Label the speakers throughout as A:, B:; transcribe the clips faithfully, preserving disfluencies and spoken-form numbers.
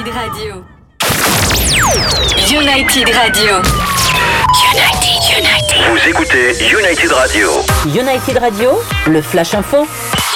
A: United Radio. United Radio. United, United.
B: Vous écoutez United Radio.
C: United Radio, le Flash Info.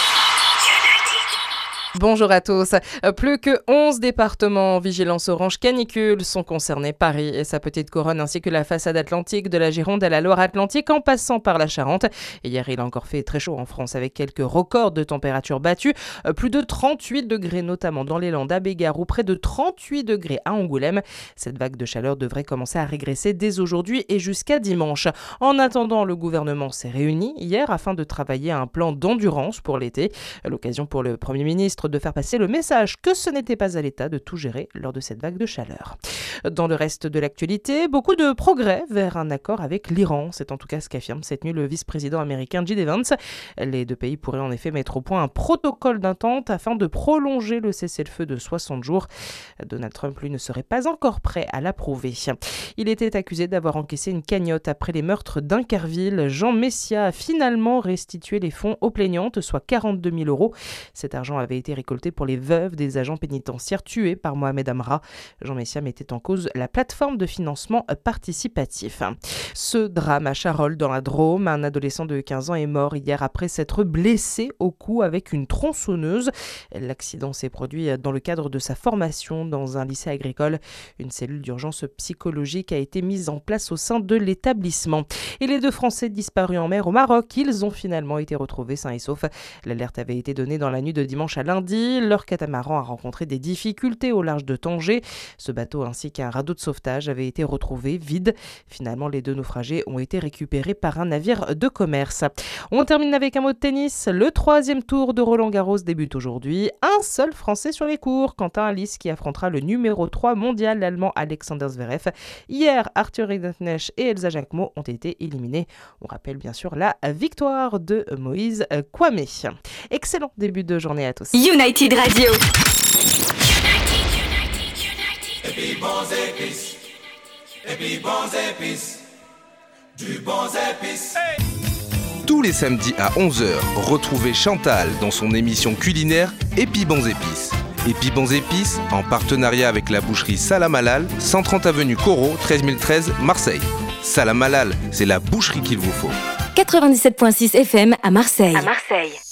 D: Bonjour à tous. Plus que onze départements en vigilance orange canicule sont concernés. Paris et sa petite couronne ainsi que la façade atlantique de la Gironde à la Loire-Atlantique en passant par la Charente. Hier, il a encore fait très chaud en France avec quelques records de température battus. Plus de trente-huit degrés notamment dans les Landes à Bégard ou près de trente-huit degrés à Angoulême. Cette vague de chaleur devrait commencer à régresser dès aujourd'hui et jusqu'à dimanche. En attendant, le gouvernement s'est réuni hier afin de travailler à un plan d'endurance pour l'été. L'occasion pour le Premier ministre de faire passer le message que ce n'était pas à l'État de tout gérer lors de cette vague de chaleur. Dans le reste de l'actualité, beaucoup de progrès vers un accord avec l'Iran. C'est en tout cas ce qu'affirme cette nuit le vice-président américain J D Vance. Les deux pays pourraient en effet mettre au point un protocole d'entente afin de prolonger le cessez-le-feu de soixante jours. Donald Trump, lui, ne serait pas encore prêt à l'approuver. Il était accusé d'avoir encaissé une cagnotte après les meurtres d'Inkerville. Jean Messia a finalement restitué les fonds aux plaignantes, soit quarante-deux mille euros. Cet argent avait été récolté pour les veuves des agents pénitentiaires tués par Mohamed Amra. Jean Messia mettait en cause la plateforme de financement participatif. Ce drame à Charolles dans la Drôme, un adolescent de quinze ans est mort hier après s'être blessé au cou avec une tronçonneuse. L'accident s'est produit dans le cadre de sa formation dans un lycée agricole. Une cellule d'urgence psychologique a été mise en place au sein de l'établissement. Et les deux Français disparus en mer au Maroc, ils ont finalement été retrouvés sains et saufs. L'alerte avait été donnée dans la nuit de dimanche à lundi. Leur catamaran a rencontré des difficultés au large de Tanger. Ce bateau ainsi qu'un radeau de sauvetage avaient été retrouvés vides. Finalement, les deux naufragés ont été récupérés par un navire de commerce. On termine avec un mot de tennis. Le troisième tour de Roland-Garros débute aujourd'hui. Un seul Français sur les cours, Quentin Halys, qui affrontera le numéro trois mondial, l'Allemand Alexander Zverev. Hier, Arthur Rinderknecht et Elsa Jacquemot ont été éliminés. On rappelle bien sûr la victoire de Moïse Kwame. Excellent début de journée à tous.
A: United Radio.
E: United, United, United. Et puis bons épices. Et puis bons épices. Du bons épices. Hey.
F: Tous les samedis à onze heures, retrouvez Chantal dans son émission culinaire Épi Bons Épices. Épi Bons Épices, en partenariat avec la boucherie Salam Halal, cent trente avenue Corot, treize mille treize, Marseille. Salam Halal, c'est la boucherie qu'il vous faut.
A: quatre-vingt-dix-sept virgule six F M à Marseille. À Marseille.